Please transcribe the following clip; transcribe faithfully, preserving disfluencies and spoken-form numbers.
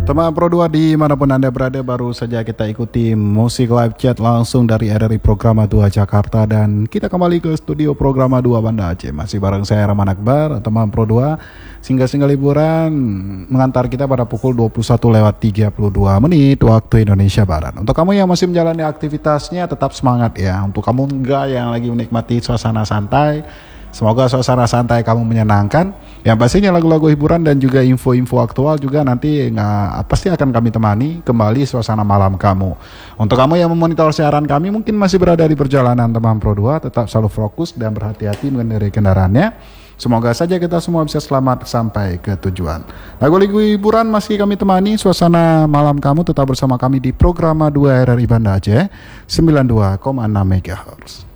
Teman Pro dua dimanapun Anda berada, baru saja kita ikuti musik live chat langsung dari R R I Programa dua Jakarta. Dan kita kembali ke studio Programa dua Banda Aceh. Masih bareng saya Rahman Akbar, teman Pro dua. Singgah-singgah liburan mengantar kita pada pukul dua puluh satu lewat tiga puluh dua menit waktu Indonesia Barat. Untuk kamu yang masih menjalani aktivitasnya, tetap semangat ya. Untuk kamu enggak yang lagi menikmati suasana santai, semoga suasana santai kamu menyenangkan. Yang pastinya lagu-lagu hiburan dan juga info-info aktual juga nanti nggak pasti akan kami temani kembali suasana malam kamu. Untuk kamu yang memonitor siaran kami mungkin masih berada di perjalanan teman Pro dua, tetap selalu fokus dan berhati-hati mengendarai kendaraannya. Semoga saja kita semua bisa selamat sampai ke tujuan. Lagu-lagu hiburan masih kami temani suasana malam kamu, tetap bersama kami di Programa dua R R I Banda Aceh sembilan puluh dua koma enam megahertz.